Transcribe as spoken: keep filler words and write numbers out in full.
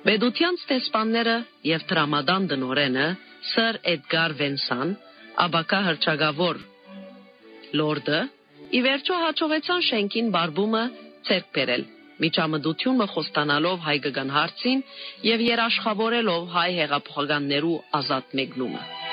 Պետության տեսփանները եւ տրամադան դնորենը Սր Էդգար Վենսան, աբակա հռչակավոր լորդը, ի վերջո հաջողեցան շենքին բարբումը ցերկ բերել, միջամտությունը խոստանալով հայկական հարցին եւ երաշխավորելով հայ հեղափոխականներու ազատ մեկնումը։